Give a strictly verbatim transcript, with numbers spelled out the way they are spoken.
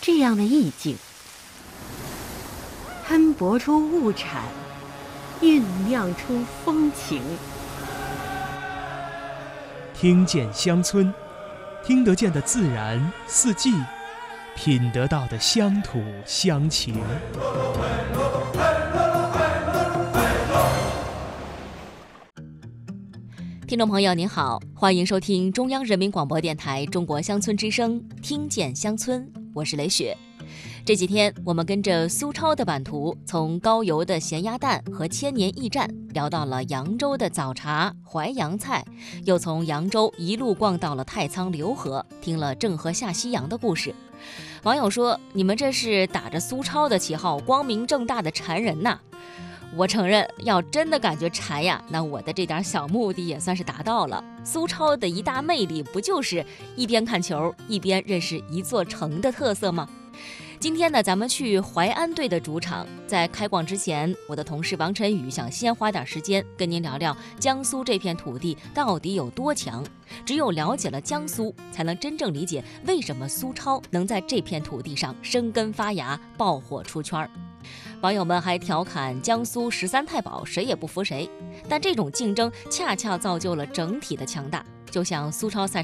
这样的意境，喷薄出物产，酝酿出风情。 听见乡村，听得见的自然四季，品得到的乡土乡情。 听众朋友您好，欢迎收听中央人民广播电台中国乡村之声，听见乡村，我是雷雪。这几天我们跟着苏超的版图，从高邮的咸鸭蛋和千年驿站聊到了扬州的早茶、淮扬菜，又从扬州一路逛到了太仓浏河，听了郑和下西洋的故事。网友说，你们这是打着苏超的旗号，光明正大的馋人呐。我承认，要真的感觉馋呀，那我的这点小目的也算是达到了。苏超的一大魅力，不就是一边看球，一边认识一座城的特色吗？今天呢，咱们去淮安队的主场。在开逛之前，我的同事王晨宇想先花点时间跟您聊聊江苏这片土地到底有多强。只有了解了江苏，才能真正理解为什么苏超能在这片土地上生根发芽、爆火出圈。网友们还调侃江苏十三太保谁也不服谁，但这种竞争恰恰造就了整体的强大。就像苏超赛